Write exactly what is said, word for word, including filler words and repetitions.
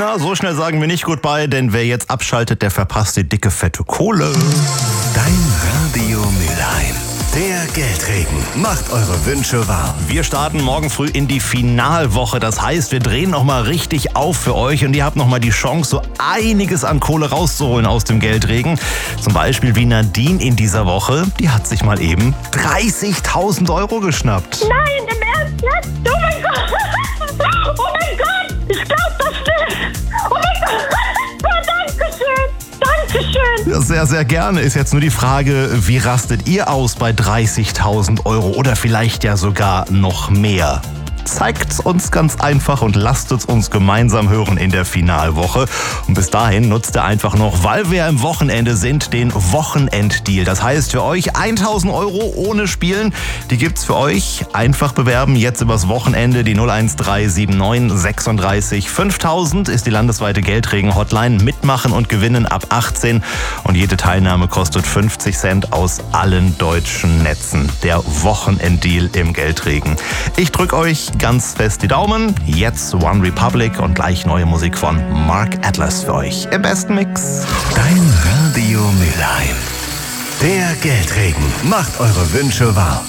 Na, so schnell sagen wir nicht Goodbye, denn wer jetzt abschaltet, der verpasst die dicke, fette Kohle. Dein Radio Mülheim. Der Geldregen macht eure Wünsche wahr. Wir starten morgen früh in die Finalwoche. Das heißt, wir drehen nochmal richtig auf für euch und ihr habt nochmal die Chance, so einiges an Kohle rauszuholen aus dem Geldregen. Zum Beispiel wie Nadine in dieser Woche. Die hat sich mal eben dreißigtausend Euro geschnappt. Nein, im Ernst jetzt? Oh mein Gott! Oh mein Gott! Ich glaub das nicht! Oh mein Gott! Oh, Dankeschön! Dankeschön! Ja, sehr, sehr gerne. Ist jetzt nur die Frage, wie rastet ihr aus bei dreißigtausend Euro oder vielleicht ja sogar noch mehr? Zeigt's uns ganz einfach und lasst es uns gemeinsam hören in der Finalwoche. Und bis dahin nutzt ihr einfach noch, weil wir im Wochenende sind, den Wochenenddeal. Das heißt für euch tausend Euro ohne Spielen. Die gibt's für euch. Einfach bewerben. Jetzt übers Wochenende. Die null eins drei sieben neun sechsunddreißig fünftausend ist die landesweite Geldregen-Hotline. Mitmachen und gewinnen ab achtzehn. Und jede Teilnahme kostet fünfzig Cent aus allen deutschen Netzen. Der Wochenenddeal im Geldregen. Ich drück euch ganz fest die Daumen. Jetzt One Republic und gleich neue Musik von Mark Atlas für euch im besten Mix. Dein Radio Mülheim. Der Geldregen macht eure Wünsche wahr.